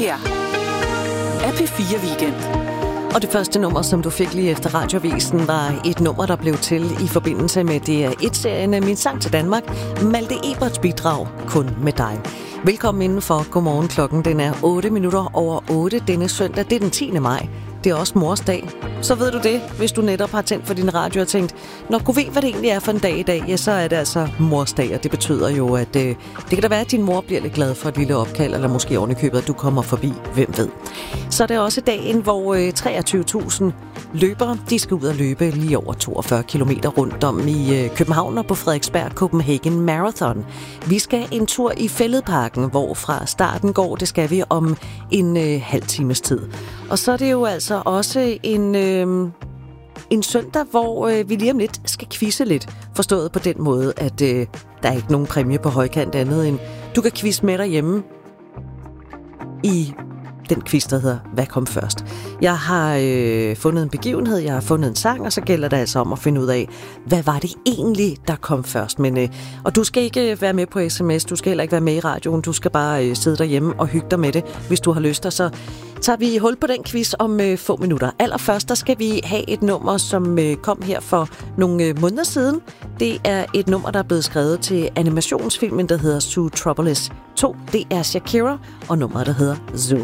her er P4 Weekend. Og det første nummer, som du fik lige efter Radioavisen, var et nummer, der blev til i forbindelse med DR1-serien Min Sang til Danmark, Malte Eberts bidrag, Kun med dig. Velkommen indenfor. Godmorgen, klokken den er 8:08 denne søndag. Det er den 10. maj. Det er også mors dag. Så ved du det, hvis du netop har tændt for din radio og tænkt, når du ved, hvad det egentlig er for en dag i dag, ja, så er det altså mors dag, og det betyder jo, at det kan da være, at din mor bliver lidt glad for et lille opkald, eller måske ovenikøbet, at du kommer forbi, hvem ved. Så er det også dagen, hvor 23.000 løbere, de skal ud og løbe lige over 42 kilometer rundt om i København og på Frederiksberg Copenhagen Marathon. Vi skal en tur i Fælledparken, hvor fra starten går, det skal vi om en halv times tid. Og så er det jo altså også en søndag, hvor vi lige om lidt skal quizze lidt. Forstået på den måde, at der er ikke nogen præmie på højkant andet end, du kan quizze med derhjemme i den quiz, der hedder Hvad kom først? Jeg har fundet en begivenhed, jeg har fundet en sang, og så gælder det altså om at finde ud af, hvad var det egentlig, der kom først? Men, og du skal ikke være med på sms, du skal heller ikke være med i radioen, du skal bare sidde derhjemme og hygge dig med det, hvis du har lyst. Og så tager vi hul på den quiz om få minutter. Allerførst, der skal vi have et nummer, som kom her for nogle måneder siden. Det er et nummer, der er blevet skrevet til animationsfilmen, der hedder Zootropolis 2. Det er Shakira, og nummeret, der hedder Zoom.